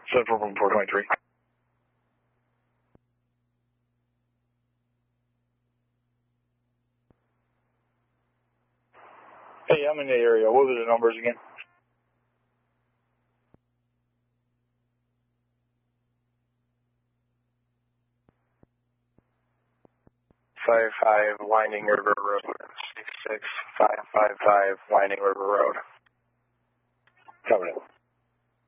741-423. Hey, I'm in the area. What were the numbers again? 55 Winding River Road. 66555 Winding River Road. Coming in.